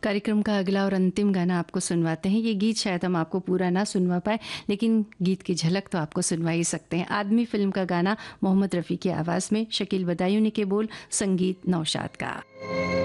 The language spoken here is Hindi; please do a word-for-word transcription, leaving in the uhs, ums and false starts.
कार्यक्रम का अगला और अंतिम गाना आपको सुनवाते हैं। ये गीत शायद हम आपको पूरा ना सुनवा पाए, लेकिन गीत की झलक तो आपको सुनवा ही सकते हैं। आदमी फिल्म का गाना मोहम्मद रफ़ी की आवाज़ में, शकील बदायूनी के बोल, संगीत नौशाद का।